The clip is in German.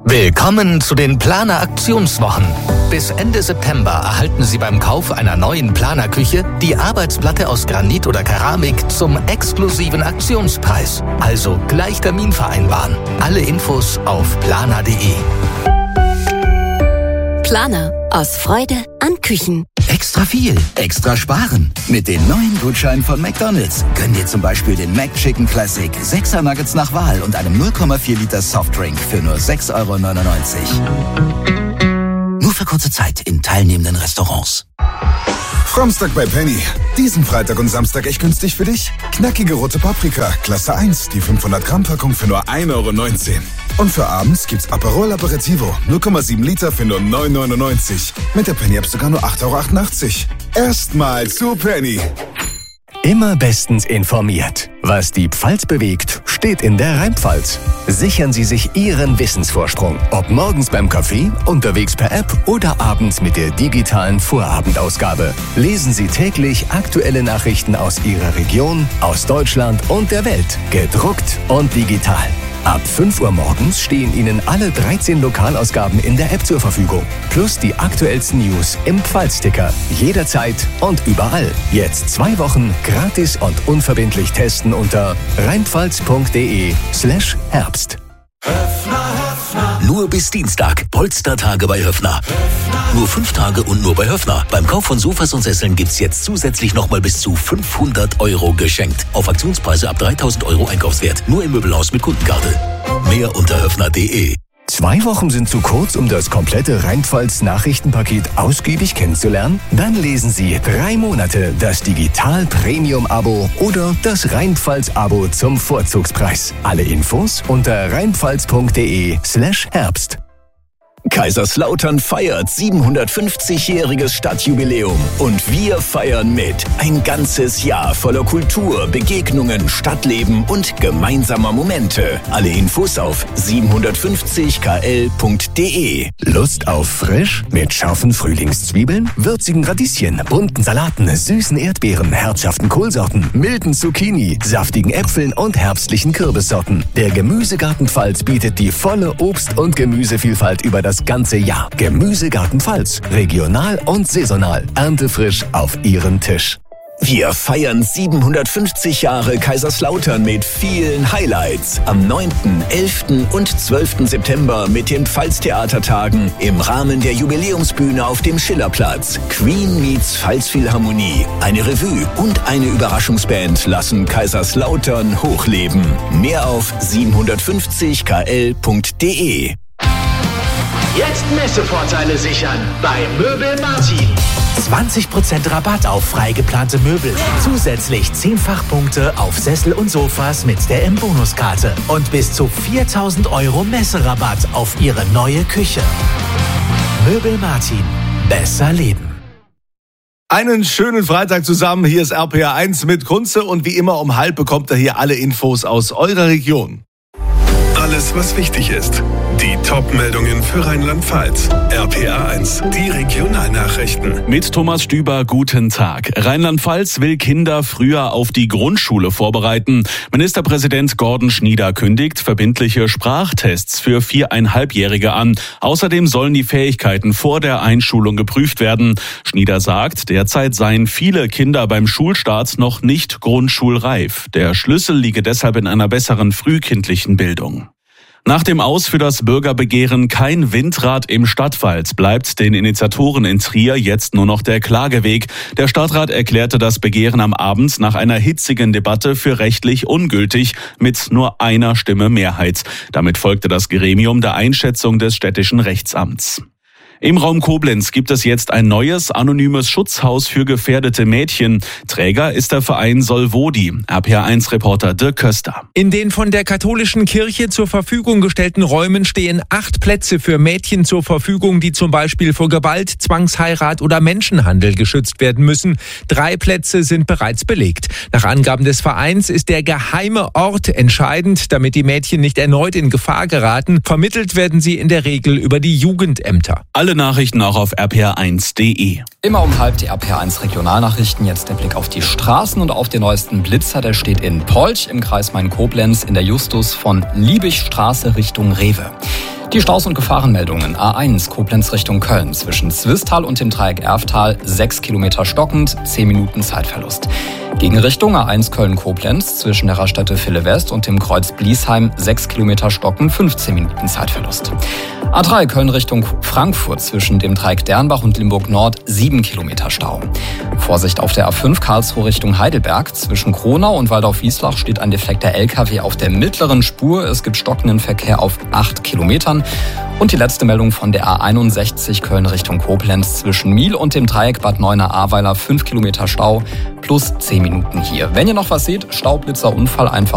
Willkommen zu den Planer Aktionswochen. Bis Ende September erhalten Sie beim Kauf einer neuen Planer-Küche die Arbeitsplatte aus Granit oder Keramik zum exklusiven Aktionspreis. Also gleich Termin vereinbaren. Alle Infos auf planer.de. Planer. Aus Freude an Küchen. Extra viel, extra sparen. Mit den neuen Gutscheinen von McDonald's gönn dir zum Beispiel den McChicken Classic 6er Nuggets nach Wahl und einem 0,4 Liter Softdrink für nur 6,99 €. Nur für kurze Zeit in teilnehmenden Restaurants. Framstag bei Penny. Diesen Freitag und Samstag echt günstig für dich. Knackige rote Paprika, Klasse 1, die 500 Gramm Packung für nur 1,19 €. Und für abends gibt's Aperol Aperitivo, 0,7 Liter für nur 9,99 €. Mit der Penny-App sogar nur 8,88 €. Erstmal zu Penny. Immer bestens informiert. Was die Pfalz bewegt, steht in der Rheinpfalz. Sichern Sie sich Ihren Wissensvorsprung. Ob morgens beim Kaffee, unterwegs per App oder abends mit der digitalen Vorabendausgabe. Lesen Sie täglich aktuelle Nachrichten aus Ihrer Region, aus Deutschland und der Welt. Gedruckt und digital. Ab 5 Uhr morgens stehen Ihnen alle 13 Lokalausgaben in der App zur Verfügung. Plus die aktuellsten News im Pfalzticker. Jederzeit und überall. Jetzt 2 Wochen gratis und unverbindlich testen unter rheinpfalz.de/Herbst. Nur bis Dienstag. Polstertage bei Höffner. Nur 5 Tage und nur bei Höffner. Beim Kauf von Sofas und Sesseln gibt's jetzt zusätzlich nochmal bis zu 500 € geschenkt. Auf Aktionspreise ab 3.000 € Einkaufswert. Nur im Möbelhaus mit Kundenkarte. Mehr unter höffner.de. 2 Wochen sind zu kurz, um das komplette Rheinpfalz-Nachrichtenpaket ausgiebig kennenzulernen? Dann lesen Sie 3 Monate das Digital-Premium-Abo oder das Rheinpfalz-Abo zum Vorzugspreis. Alle Infos unter rheinpfalz.de/Herbst. Kaiserslautern feiert 750-jähriges Stadtjubiläum und wir feiern mit. Ein ganzes Jahr voller Kultur, Begegnungen, Stadtleben und gemeinsamer Momente. Alle Infos auf 750kl.de. Lust auf frisch? Mit scharfen Frühlingszwiebeln, würzigen Radieschen, bunten Salaten, süßen Erdbeeren, herzhaften Kohlsorten, milden Zucchini, saftigen Äpfeln und herbstlichen Kürbissorten. Der Gemüsegarten Pfalz bietet die volle Obst- und Gemüsevielfalt über das ganze Jahr. Gemüsegarten Pfalz. Regional und saisonal. Erntefrisch auf Ihren Tisch. Wir feiern 750 Jahre Kaiserslautern mit vielen Highlights. Am 9., 11. und 12. September mit den Pfalztheatertagen im Rahmen der Jubiläumsbühne auf dem Schillerplatz. Queen meets Pfalzphilharmonie, eine Revue und eine Überraschungsband lassen Kaiserslautern hochleben. Mehr auf 750kl.de. Jetzt Messevorteile sichern bei Möbel Martin. 20% Rabatt auf frei geplante Möbel. Zusätzlich 10 Fachpunkte auf Sessel und Sofas mit der M-Bonuskarte. Und bis zu 4.000 € Messerabatt auf Ihre neue Küche. Möbel Martin. Besser leben. Einen schönen Freitag zusammen. Hier ist RPA 1 mit Kunze. Und wie immer um 12:30 bekommt ihr hier alle Infos aus eurer Region. Alles, was wichtig ist. Die Top-Meldungen für Rheinland-Pfalz. RPA 1, die Regionalnachrichten. Mit Thomas Stüber, guten Tag. Rheinland-Pfalz will Kinder früher auf die Grundschule vorbereiten. Ministerpräsident Gordon Schnieder kündigt verbindliche Sprachtests für 4,5-Jährige an. Außerdem sollen die Fähigkeiten vor der Einschulung geprüft werden. Schnieder sagt, derzeit seien viele Kinder beim Schulstart noch nicht grundschulreif. Der Schlüssel liege deshalb in einer besseren frühkindlichen Bildung. Nach dem Aus für das Bürgerbegehren Kein Windrad im Stadtwald bleibt den Initiatoren in Trier jetzt nur noch der Klageweg. Der Stadtrat erklärte das Begehren am Abend nach einer hitzigen Debatte für rechtlich ungültig mit nur einer Stimme Mehrheit. Damit folgte das Gremium der Einschätzung des städtischen Rechtsamts. Im Raum Koblenz gibt es jetzt ein neues, anonymes Schutzhaus für gefährdete Mädchen. Träger ist der Verein Solvodi. RPA1-Reporter Dirk Köster. In den von der katholischen Kirche zur Verfügung gestellten Räumen stehen 8 Plätze für Mädchen zur Verfügung, die zum Beispiel vor Gewalt, Zwangsheirat oder Menschenhandel geschützt werden müssen. 3 Plätze sind bereits belegt. Nach Angaben des Vereins ist der geheime Ort entscheidend, damit die Mädchen nicht erneut in Gefahr geraten. Vermittelt werden sie in der Regel über die Jugendämter. Alle Nachrichten auch auf rpa1.de. Immer um 12:30 die RPA1 Regionalnachrichten. Jetzt der Blick auf die Straßen und auf den neuesten Blitzer. Der steht in Polch im Kreis Main-Koblenz in der Justus von Liebigstraße Richtung Rewe. Die Staus und Gefahrenmeldungen. A1 Koblenz Richtung Köln. Zwischen Zwistal und dem Dreieck Erftal 6 Kilometer stockend, 10 Minuten Zeitverlust. Gegenrichtung A1 Köln-Koblenz zwischen der Raststätte Ville West und dem Kreuz Bliesheim 6 Kilometer stockend, 15 Minuten Zeitverlust. A3 Köln Richtung Frankfurt zwischen dem Dreieck Dernbach und Limburg Nord 7 Kilometer Stau. Vorsicht auf der A5 Karlsruhe Richtung Heidelberg. Zwischen Kronau und Waldorf-Wiesbach steht ein defekter LKW auf der mittleren Spur. Es gibt stockenden Verkehr auf 8 Kilometern. Und die letzte Meldung von der A61 Köln Richtung Koblenz zwischen Miel und dem Dreieck Bad Neuenahr-Ahrweiler 5 Kilometer Stau plus 10 Minuten hier. Wenn ihr noch was seht, Staublitzer, Unfall, einfach